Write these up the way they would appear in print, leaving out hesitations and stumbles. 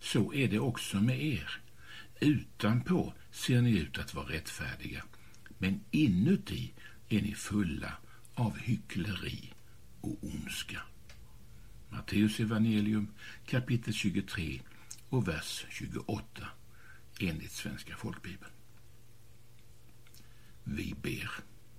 så är det också med er. Utanpå ser ni ut att vara rättfärdiga, men inuti är ni fulla av hyckleri och ondska. Matteus evangelium kapitel 23 och vers 28 enligt Svenska folkbibeln. Vi ber.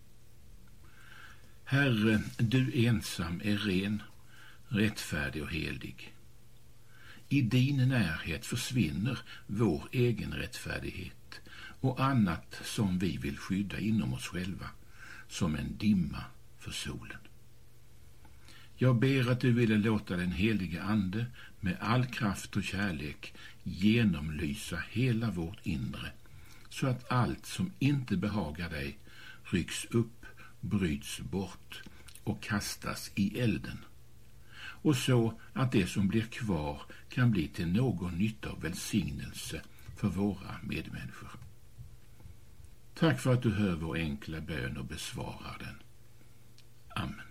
Herre, du ensam är ren, rättfärdig och helig. I din närhet försvinner vår egen rättfärdighet och annat som vi vill skydda inom oss själva, som en dimma för solen. Jag ber att du ville låta den helige Ande med all kraft och kärlek genomlysa hela vårt inre, så att allt som inte behagar dig rycks upp, bryts bort och kastas i elden, och så att det som blir kvar kan bli till någon nytta och välsignelse för våra medmänniskor. Tack för att du hör vår enkla bön och besvarar den. Amen.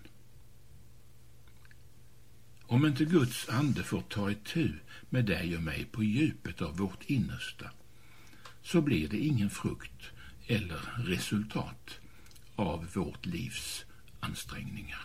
Om inte Guds ande får ta itu med dig och mig på djupet av vårt innersta, så blir det ingen frukt eller resultat av vårt livs ansträngningar.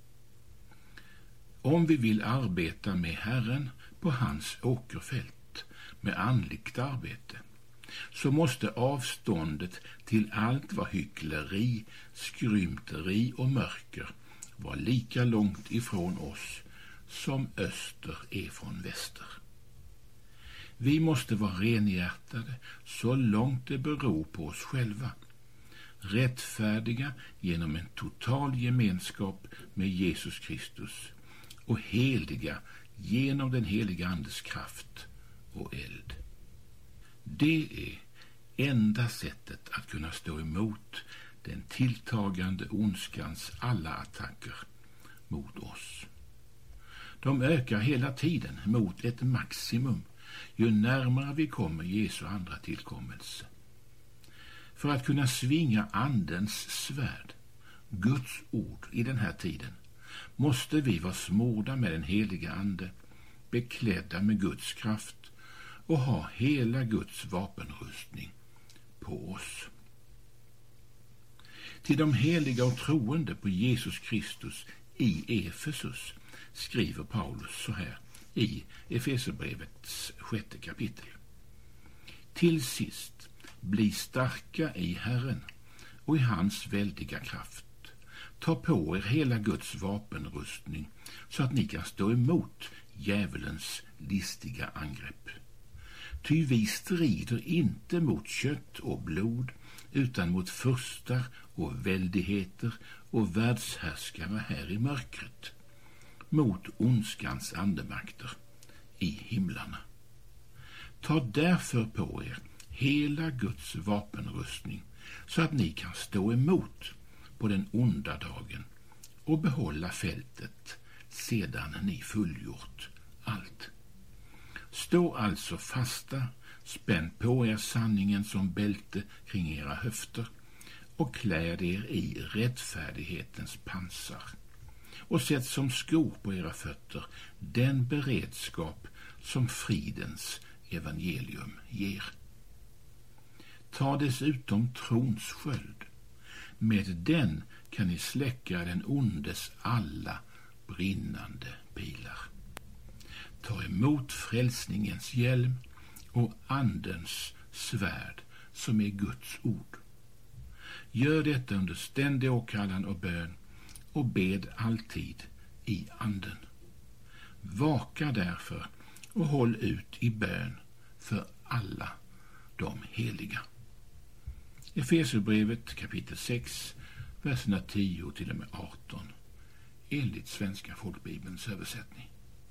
Om vi vill arbeta med Herren på hans åkerfält med andligt arbete, så måste avståndet till allt vad hyckleri, skrymteri och mörker vara lika långt ifrån oss som öster är från väster. Vi måste vara renhjärtade så långt det beror på oss själva, rättfärdiga genom en total gemenskap med Jesus Kristus och heliga genom den heliga Andes kraft och eld. Det är enda sättet att kunna stå emot den tilltagande ondskans alla attacker mot oss. De ökar hela tiden mot ett maximum ju närmare vi kommer Jesu andra tillkommelse. För att kunna svinga andens svärd, Guds ord, i den här tiden måste vi vara smorda med den heliga ande, beklädda med Guds kraft och ha hela Guds vapenrustning på oss. Till de heliga och troende på Jesus Kristus i Efesus skriver Paulus så här i Efeserbrevets 6:e kapitel. Till sist, bli starka i Herren och i hans väldiga kraft. Ta på er hela Guds vapenrustning så att ni kan stå emot djävulens listiga angrepp. Ty vi strider inte mot kött och blod, utan mot furstar och väldigheter och världshärskare här i mörkret, mot ondskans andemakter i himlarna. Ta därför på er hela Guds vapenrustning så att ni kan stå emot på den onda dagen och behålla fältet sedan ni fullgjort allt. Stå alltså fasta, spänn på er sanningen som bälte kring era höfter och kläd er i rättfärdighetens pansar och sätt som skor på era fötter den beredskap som fridens evangelium ger. Ta dessutom trons sköld. Med den kan ni släcka den ondes alla brinnande pilar. Ta emot frälsningens hjälm och andens svärd som är Guds ord. Gör detta under ständig åkallan och bön och bed alltid i anden. Vaka därför och håll ut i bön för alla de heliga. Efeserbrevet kapitel 6, verserna 10 till och med 18 enligt Svenska folkbibelns översättning.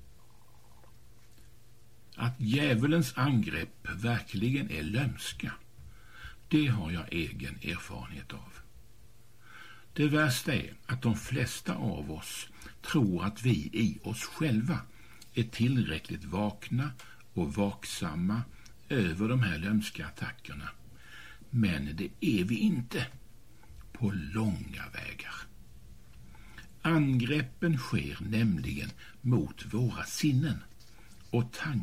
Att djävulens angrepp verkligen är lömska, det har jag egen erfarenhet av. Det värsta är att de flesta av oss tror att vi i oss själva är tillräckligt vakna och vaksamma över de här lömska attackerna. Men det är vi inte på långa vägar. Angreppen sker nämligen mot våra sinnen och tankar